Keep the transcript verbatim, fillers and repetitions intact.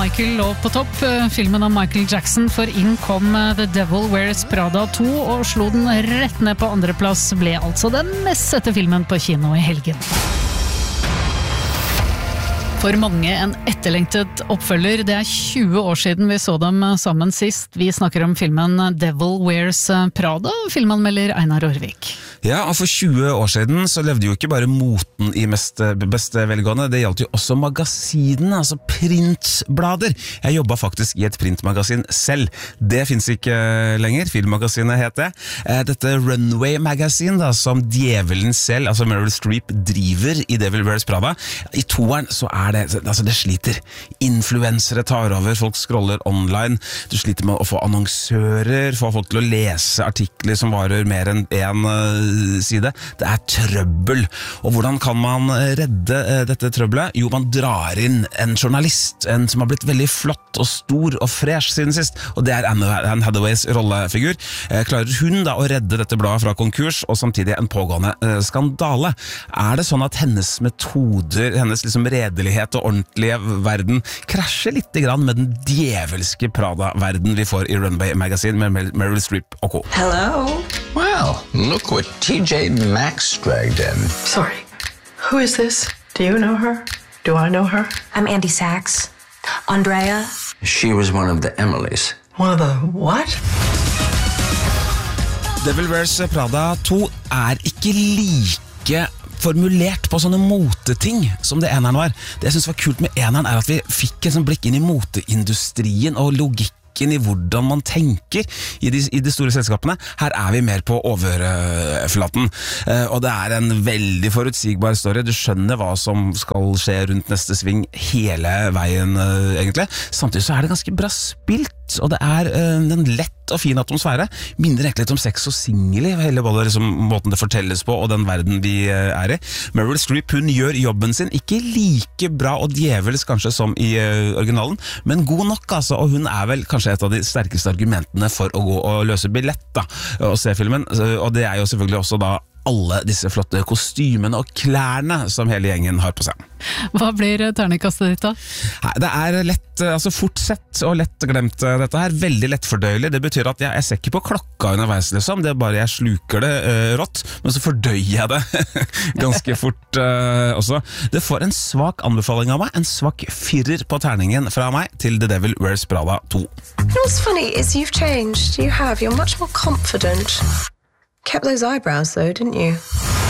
Michael lå på topp, filmen av Michael Jackson, for inn kom The Devil Wears Prada to og slo den rett ned på andreplass, ble altså den mest sette filmen på kino i helgen. For mange en etterlengtet oppfølger. Det er tjue år siden vi så dem sammen sist. Vi snakker om filmen Devil Wears Prada, filmanmelder Einar Aarvik. Ja, og for tjue år siden så levde jo ikke bare moten i mest, beste velgående, det gjaldt jo også magasinene, altså printblader. Jeg jobbet faktisk i et printmagasin selv. Det finnes ikke lenger, filmmagasinet heter det. Dette Runway Magazine da, som djevelen selv, altså Meryl Streep, driver i Devil Wears Prada. I toeren så er det, altså det sliter. Influensere tar over, folk scroller online, du sliter med å få annonsører, få folk til å lese artikler som varer mer enn en side. Det er trøbbel. Og hvordan kan man redde dette trøbbelet? Jo, man drar inn en journalist, en som har blitt veldig flott og stor og fresh siden sist, og det er Anne Hathaways rollefigur. Klarer hun da å redde dette bladet fra konkurs, og samtidig en pågående skandale? Er det sånn at hennes metoder, hennes liksom redelighet og ordentlige verden krasjer litt grann med den djevelske Prada-verden vi får i Runway Magazine med Meryl Streep og co? Hello? Well, look what T J Maxx dragged in. Sorry, who is this? Do you know her? Do I know her? I'm Andy Sachs. Andrea? She was one of the Emilys. One of the what? Devil Wears Prada to er ikke like formulert på sånne moteting som det eneren var. Det jeg synes var kult med eneren er at vi fikk en sånn blikk inn i moteindustrien og logikk i hvordan man tenker i de, i de store selskapene. Her er vi mer på overflaten, uh, og det er en veldig forutsigbar story. Du skjønner hva som skal skje rundt neste sving hele veien, uh, egentlig. Samtidig så er det ganske bra spilt, og det er uh, en lett og fin atmosfære. Minner egentlig litt om Sex og Single i hele både liksom, måten det fortelles på og den verden vi uh, er i. Meryl Streep, hun gjør jobben sin ikke like bra og djevelsk kanskje som i uh, originalen, men god nok altså, og hun er vel kanskje et av de sterkeste argumentene for å gå og løse billett da, og se filmen, og det er jo selvfølgelig også da alle disse flotte kostymene og klærne som hele gjengen har på seg. Hva blir terningkastet ditt da? Det er lett, altså fort sett og lett glemt dette her, veldig lett fordøyelig. Det betyr at jeg, jeg ser ikke på klokka underveis liksom, det er bare jeg sluker det uh, rått, men så fordøyer jeg det ganske fort uh, også. Det får en svak anbefaling av meg, en svak firer på terningen fra meg til The Devil Wears Prada to. What's funny is you've changed, you have, you're much more confident. Kept those eyebrows though, didn't you?